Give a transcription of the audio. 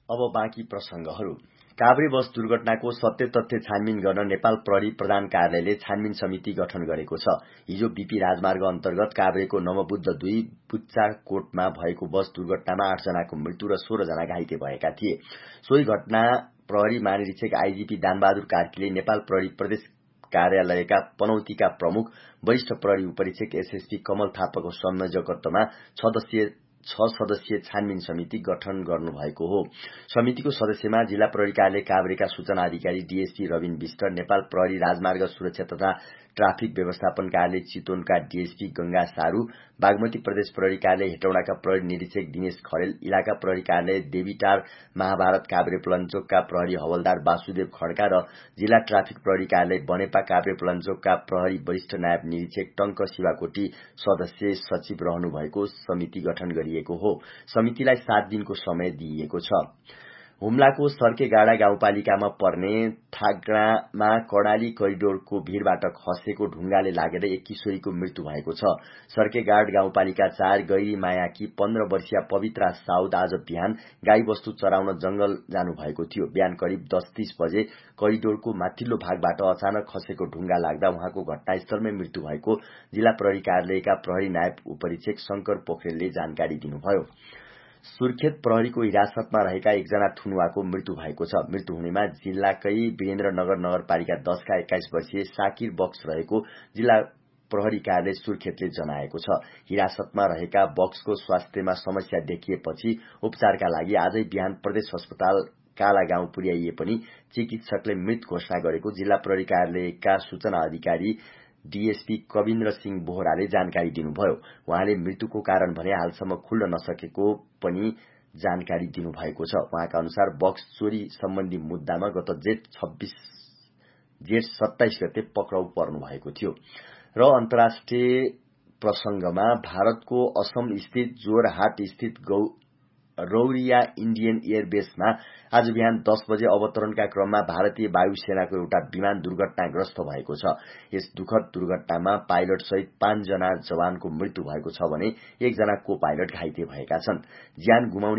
अब बाँकी प्रसंगहरू। काभ्रे बस दुर्घटनाको सत्य तथ्य छानबिन गर्न नेपाल प्रहरी प्रधान कार्यालयले छानबिन समिति गठन गरेको छ। हिजो बीपी राजमार्ग अन्तर्गत काभ्रेको नवबुद्ध 2 बुच्चाकोटमा भएको बस दुर्घटनामा 8 जनाको मृत्यु र 16 जना घाइते भएका थिए। सोही घटना प्रहरी महानिरीक्षक आईजीपी दानबहादुर कार्कीले नेपाल प्रहरी प्रदेश कार्यालयका पनौतीका प्रमुख वरिष्ठ प्रहरी उपरीक्षक एसएसपी कमल थापाको संयोजकत्वमा 6 सदस्यीय छानबिन समिति गठन गर्नुभएको हो। समितिको सदस्यमा जिल्ला प्रहरी कार्यालय काभ्रेका सूचना अधिकारी डीएसपी रविन विष्ट, नेपाल प्रहरी राजमार्ग सुरक्षा तथा ट्राफिक व्यवस्थापन कार्यालय चितवनका डीएसपी गंगा सारू, बागमती प्रदेश प्रहरी कार्यालय हेटौडाका प्रहरी निरीक्षक दिनेश खरेल, इलाका प्रहरी कार्यालय देवीटार महाभारत काभ्रे पलञ्चोकका प्रहरी हवलदार वासुदेव खड्का र जिल्ला ट्राफिक प्रहरी कार्यालय बनेपा काभ्रे पलञ्चोकका प्रहरी वरिष्ठ नायब निरीक्षक टंक शिवाकोटी सदस्य सचिव रहनु भएको समिति गठन गरिएको हो। समितिलाई 7 दिनको समय दिइएको छ। हुम्लाको सर्केगाडा गाउँपालिकामा पर्ने थाग्रामा कडाली करिडोरको भीड़बाट खसेको ढुङ्गाले लागेर एक किशोरीको मृत्यु भएको छ। सर्केगाड गाउँपालिका 4 गैरी मायाकी 15 वर्षीय पवित्रा साउद आज बिहान गाईबस्तु चराउन जंगल जानु भएको थियो। बिहान करिब 10:30 बजे करिडोरको माथिल्लो भागबाट अचानक खसेको ढुङ्गा लाग्दा उहाँको घटनास्थलमै मृत्यु भएको जिल्ला प्रहरी कार्यालयका प्रहरी नायब उपरीक्षक शंकर पोखरेलले जानकारी दिनुभयो। सुर्खेत प्रहरीको हिरासतमा रहेका एकजना थुनुवाको मृत्यु भएको छ। मृत्यु हुनेमा जिल्लाकै वीरेन्द्रनगर नगरपालिका 10 का 21 वर्षीय साकिर बक्स रहेको जिल्ला प्रहरी कार्यालय सुर्खेतले जनाएको छ। हिरासतमा रहेका बक्सको स्वास्थ्यमा समस्या देखिएपछि उपचारका लागि आजै बिहान प्रदेश अस्पताल कालागाउँ पुर्याइए पनि चिकित्सकले मृत घोषणा गरेको जिल्ला प्रहरी कार्यालयका सूचना अधिकारी डीएसपी कविन्द्र सिंह बोहराले जानकारी दिनुभयो। उहाँले मृत्युको कारण भने हालसम्म खुल्न नसकेको पनि जानकारी दिनुभएको छ। उहाँका अनुसार बक्स चोरी सम्बन्धी मुद्दामा गत जेठ 27 गते पक्राउ पर्नु भएको थियो। र अन्तर्राष्ट्रिय प्रसंगमा भारतको असम स्थित जोरहाट स्थित रौरिया इण्डियन एयरबेसमा आज बिहान 10 बजे अवतरणका क्रममा भारतीय वायुसेनाको एउटा विमान दुर्घटनाग्रस्त भएको छ। यस दुःखद दुर्घटनामा पाइलट सहित 5 जना जवानको मृत्यु भएको छ भने 1 जना को पाइलट घाइते भएका छन्। ज्यान गुमाउने